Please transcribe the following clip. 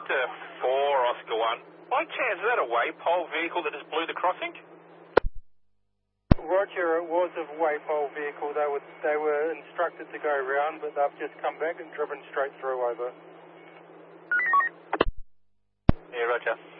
Victor 4, Oscar 1. By chance, is that a waypole vehicle that just blew the crossing? Roger, it was a waypole vehicle. They were instructed to go round, but they've just come back and driven straight through over. Yeah, Roger.